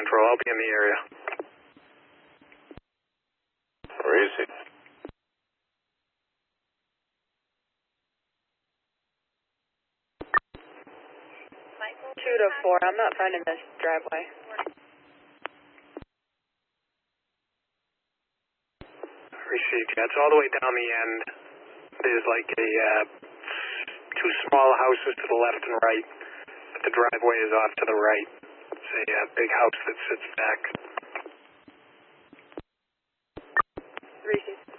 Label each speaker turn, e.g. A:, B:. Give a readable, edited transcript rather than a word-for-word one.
A: Central. I'll be in the area.
B: Where is he?
C: Michael 2 to 4. I'm not finding this driveway.
A: Received. Yeah, it's all the way down the end. There's like two small houses to the left and right, but the driveway is off to the right. It's a big house that sits back.
C: Received.